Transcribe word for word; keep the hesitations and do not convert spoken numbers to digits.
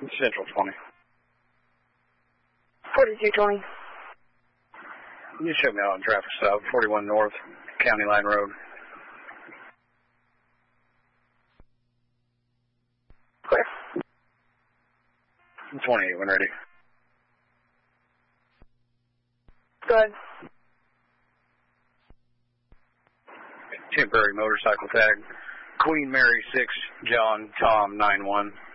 Central twenty. forty-two twenty. You show me out on traffic stop, forty-one North, County Line Road. Clear. twenty-eight when ready. Good. Temporary motorcycle tag. Queen Mary six, John Tom nine one.